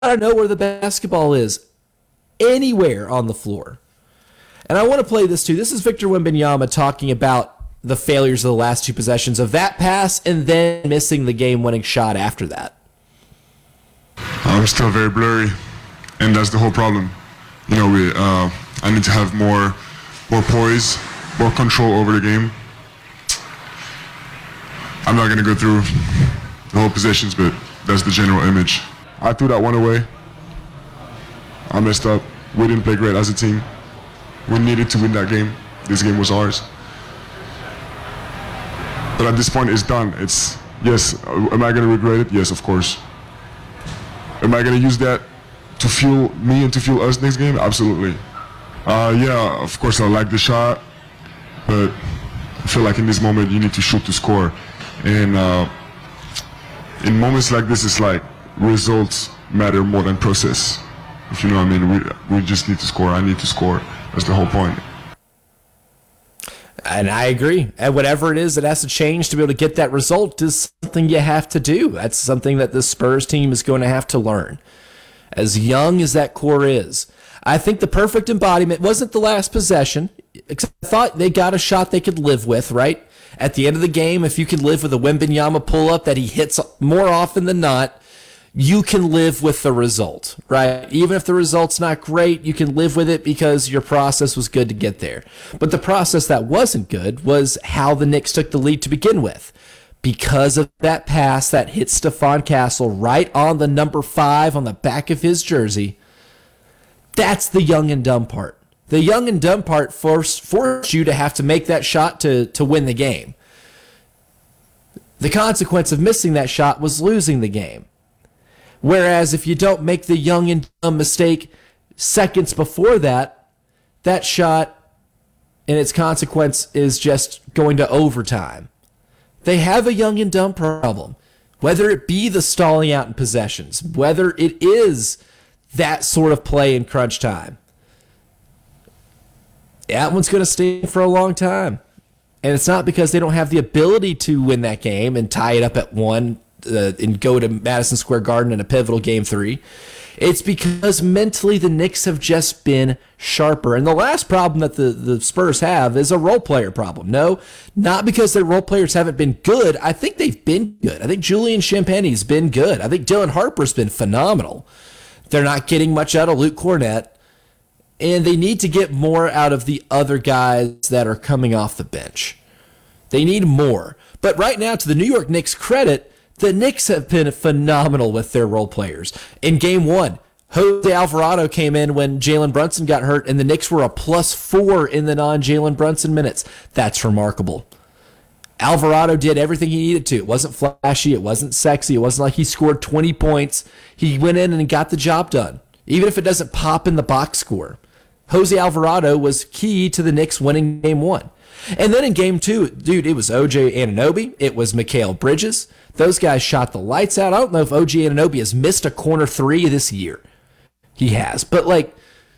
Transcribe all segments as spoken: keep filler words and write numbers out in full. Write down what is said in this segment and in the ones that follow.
to know where the basketball is anywhere on the floor. And I want to play this too. This is Victor Wembanyama talking about the failures of the last two possessions of that pass and then missing the game-winning shot after that. I'm still very blurry, and that's the whole problem. You know, we uh, I need to have more, more poise, more control over the game. I'm not going to go through the whole possessions, but that's the general image. I threw that one away. I messed up. We didn't play great as a team. We needed to win that game. This game was ours. But at this point, it's done. It's, yes, am I going to regret it? Yes, of course. Am I going to use that to fuel me and to fuel us next game? Absolutely. Uh, yeah, of course, I like the shot, but I feel like in this moment, you need to shoot to score. And uh, in moments like this, it's like results matter more than process. If you know what I mean, we, we just need to score. I need to score. That's the whole point. And I agree. And whatever it is that has to change to be able to get that result is something you have to do. That's something that the Spurs team is going to have to learn. As young as that core is, I think the perfect embodiment wasn't the last possession. Except I thought they got a shot they could live with, right? At the end of the game, if you can live with a Wembanyama pull-up that he hits more often than not, you can live with the result, right? Even if the result's not great, you can live with it because your process was good to get there. But the process that wasn't good was how the Knicks took the lead to begin with. Because of that pass that hit Stephon Castle right on the number five on the back of his jersey, that's the young and dumb part. The young and dumb part forced, forced you to have to make that shot to, to win the game. The consequence of missing that shot was losing the game. Whereas if you don't make the young and dumb mistake seconds before that, that shot and its consequence is just going to overtime. They have a young and dumb problem. Whether it be the stalling out in possessions, whether it is that sort of play in crunch time, that one's going to stay for a long time. And it's not because they don't have the ability to win that game and tie it up at one uh, and go to Madison Square Garden in a pivotal game three. It's because mentally the Knicks have just been sharper. And the last problem that the, the Spurs have is a role player problem. No, not because their role players haven't been good. I think they've been good. I think Julian Champagne's been good. I think Dylan Harper's been phenomenal. They're not getting much out of Luke Cornett. And they need to get more out of the other guys that are coming off the bench. They need more. But right now, to the New York Knicks' credit, the Knicks have been phenomenal with their role players. In game one, Jose Alvarado came in when Jalen Brunson got hurt, and the Knicks were a plus four in the non-Jalen Brunson minutes. That's remarkable. Alvarado did everything he needed to. It wasn't flashy. It wasn't sexy. It wasn't like he scored twenty points. He went in and got the job done, even if it doesn't pop in the box score. Jose Alvarado was key to the Knicks winning game one. And then in game two, dude, it was O J Anunoby. It was Mikal Bridges. Those guys shot the lights out. I don't know if O J Anunoby has missed a corner three this year. He has. But, like,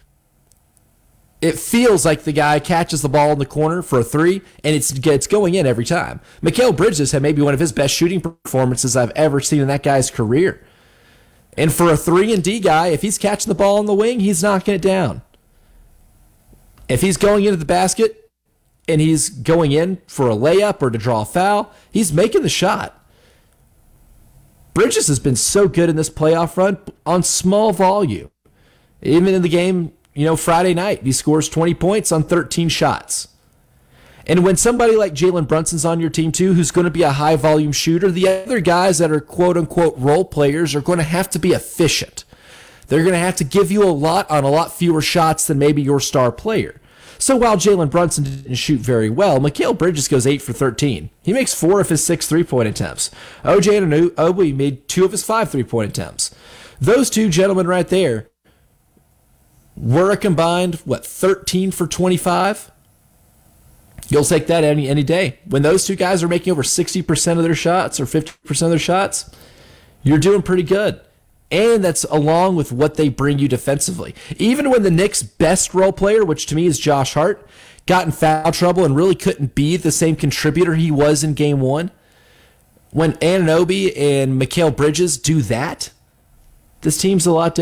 it feels like the guy catches the ball in the corner for a three, and it's, it's going in every time. Mikal Bridges had maybe one of his best shooting performances I've ever seen in that guy's career. And for a three and D guy, if he's catching the ball on the wing, he's knocking it down. If he's going into the basket and he's going in for a layup or to draw a foul, he's making the shot. Bridges has been so good in this playoff run on small volume. Even in the game, you know, Friday night, he scores twenty points on thirteen shots. And when somebody like Jalen Brunson's on your team too, who's going to be a high volume shooter, the other guys that are quote unquote role players are going to have to be efficient. They're going to have to give you a lot on a lot fewer shots than maybe your star player. So while Jalen Brunson didn't shoot very well, Mikal Bridges goes eight for thirteen. He makes four of his six three-point attempts. O J Anunoby made two of his five three-point attempts. Those two gentlemen right there were a combined, what, thirteen for twenty-five? You'll take that any, any day. When those two guys are making over sixty percent of their shots or fifty percent of their shots, you're doing pretty good. And that's along with what they bring you defensively. Even when the Knicks' best role player, which to me is Josh Hart, got in foul trouble and really couldn't be the same contributor he was in game one, when Anunoby and Mikal Bridges do that, this team's a lot